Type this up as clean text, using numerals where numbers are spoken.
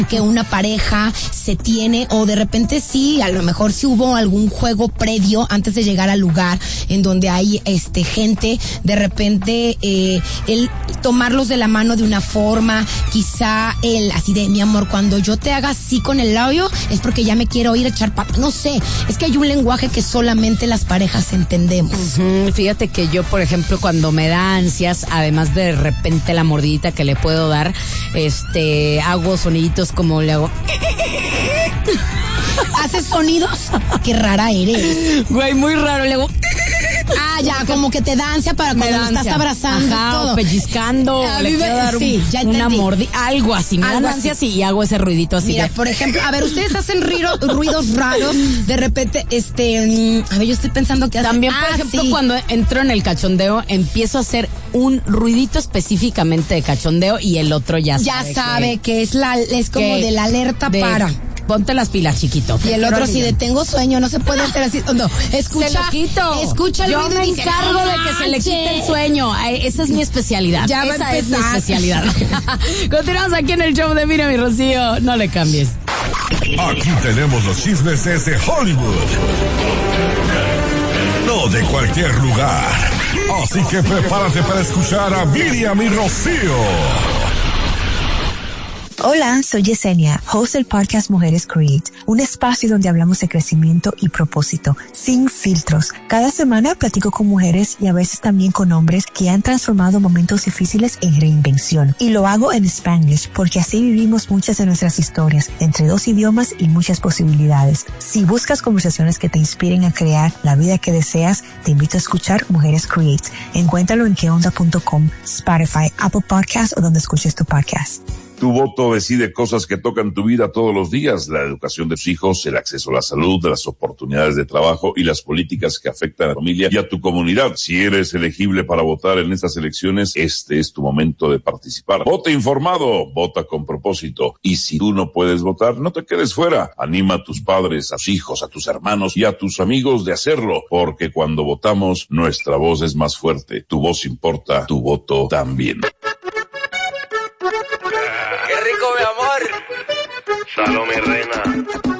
que una pareja se tiene, o de repente sí, a lo mejor sí hubo algún juego previo antes de llegar al lugar en donde hay gente, de repente el tomarlos de la mano de una forma, quizá el así de, mi amor, cuando yo te haga así con el labio es porque ya me quiero ir a echar no sé, es que hay un lenguaje que solamente las parejas entendemos. Fíjate que yo, por ejemplo, cuando me da ansias, además de repente la mordidita que le puedo dar, hago soniditos como le hago. ¿Haces sonidos? Qué rara eres. Güey, muy raro, le hago. Ah, ya, como que te da ansia para cuando lo estás abrazando. Ajá, todo. O pellizcando, le quiero dar una mordida, algo así, me dan ansias y hago ese ruidito así. Mira, por ejemplo, a ver, ustedes hacen ruidos raros, de repente, a ver, yo estoy pensando que hacen. También, por ejemplo, cuando entro en el cachondeo, empiezo a hacer un ruidito específicamente de cachondeo y el otro ya sabe que es como de la alerta para. Ponte las pilas, chiquito. Y el otro, si de tengo sueño, no se puede hacer así. No, escucha. Se lo quito. Escucha el Yo ruido me y dice, encargo de que se le quite el sueño. Esa es mi especialidad. Ya va a empezar. Es mi especialidad. Continuamos aquí en el show de Mira mi Rocío. No le cambies. Aquí tenemos los chismes desde Hollywood. No de cualquier lugar. Así que prepárate para escuchar a Miriam y Rocío. Hola, soy Yesenia, host del podcast Mujeres Create, un espacio donde hablamos de crecimiento y propósito, sin filtros. Cada semana platico con mujeres y a veces también con hombres que han transformado momentos difíciles en reinvención. Y lo hago en Spanglish porque así vivimos muchas de nuestras historias, entre 2 idiomas y muchas posibilidades. Si buscas conversaciones que te inspiren a crear la vida que deseas, te invito a escuchar Mujeres Create. Encuéntralo en queonda.com, Spotify, Apple Podcasts o donde escuches tu podcast. Tu voto decide cosas que tocan tu vida todos los días: la educación de tus hijos, el acceso a la salud, las oportunidades de trabajo y las políticas que afectan a la familia y a tu comunidad. Si eres elegible para votar en estas elecciones, este es tu momento de participar. Vota informado, vota con propósito. Y si tú no puedes votar, no te quedes fuera. Anima a tus padres, a tus hijos, a tus hermanos y a tus amigos de hacerlo, porque cuando votamos, nuestra voz es más fuerte. Tu voz importa, tu voto también. Salud, mi reina.